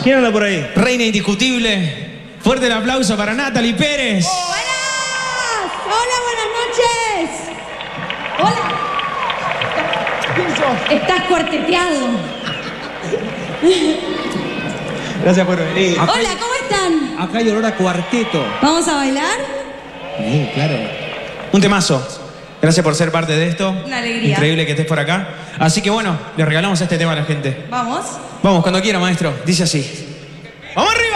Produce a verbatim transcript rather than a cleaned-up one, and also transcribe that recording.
¿Quién anda por ahí? Reina indiscutible. Fuerte el aplauso para Natalie Pérez. ¡Buenas! ¡Hola, buenas noches! ¡Hola! ¿Quién sos? Estás cuarteteado. Gracias por venir. Hola, ¿cómo están? Acá hay olor a cuarteto. ¿Vamos a bailar? Sí, claro. Un temazo. Gracias por ser parte de esto. Una alegría. Increíble que estés por acá. Así que bueno, le regalamos este tema a la gente. ¿Vamos? Vamos, cuando quiera, maestro. Dice así. ¡Vamos arriba!